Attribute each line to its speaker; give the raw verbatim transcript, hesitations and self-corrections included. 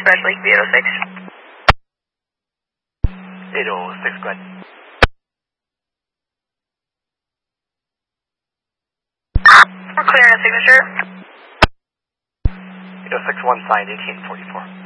Speaker 1: Dispatch Lake eight oh six.
Speaker 2: eight oh six, go ahead.
Speaker 1: We're clearing a signature.
Speaker 2: eight oh six one signed eighteen forty-four.